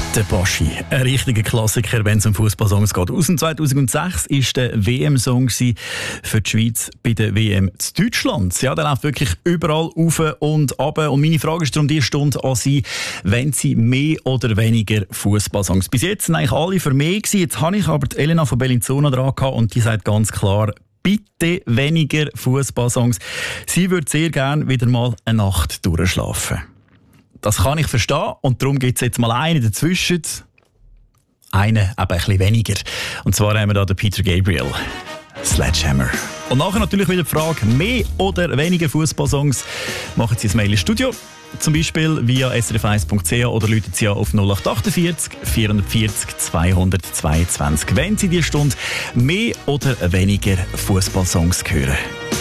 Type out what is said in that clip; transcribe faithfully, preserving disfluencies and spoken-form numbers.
Der Baschi, ein richtiger Klassiker, wenn es um Fußballsongs geht. Aus dem zweitausendsechs war der W M-Song für die Schweiz bei der W M zu Deutschland. Ja, der läuft wirklich überall rauf und runter. Und meine Frage ist darum diese Stunde an Sie, wenn Sie mehr oder weniger Fußballsongs? Bis jetzt sind eigentlich alle für mehr gewesen. Jetzt habe ich aber die Elena von Bellinzona dran gehabt und die sagt ganz klar, bitte weniger Fußballsongs. Sie würde sehr gerne wieder mal eine Nacht durchschlafen. Das kann ich verstehen und darum gibt es jetzt mal einen dazwischen. Einen eben ein bisschen weniger. Und zwar haben wir da den Peter Gabriel. Sledgehammer. Und nachher natürlich wieder die Frage, mehr oder weniger Fußballsongs. Machen Sie ein Mail ins Studio. Zum Beispiel via s r f eins punkt c h oder rufen Sie auf null acht achtundvierzig vierhundertvierzig zweihundertzweiundzwanzig. Wenn Sie diese Stunde mehr oder weniger Fußballsongs hören.